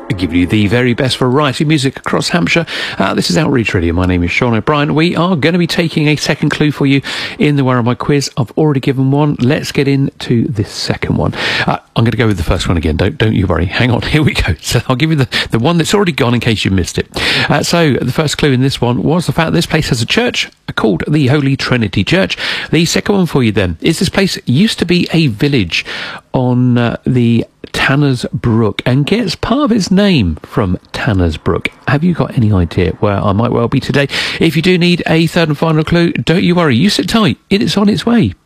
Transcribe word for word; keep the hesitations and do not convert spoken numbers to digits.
giving you the very best variety music across Hampshire. Uh, this is Outreach Radio. My name is Sean O'Brien. We are going to be taking a second clue for you in the Where Am I quiz. I've already given one. Let's get into this second one. Uh, I'm going to go with the first one again. Don't don't you worry. Hang on. Here we go. So I'll give you the, the one that's already gone in case you missed it. Uh, so the first clue in this one was the fact that this place has a church called the Holy Trinity Church. The second one for you then is this place used to be a village on uh, the Tanners Brook and gets part of its name from Tanners Brook. Have you got any idea where I might well be today? If you do need a third and final clue, don't you worry. You sit tight. It is on its way.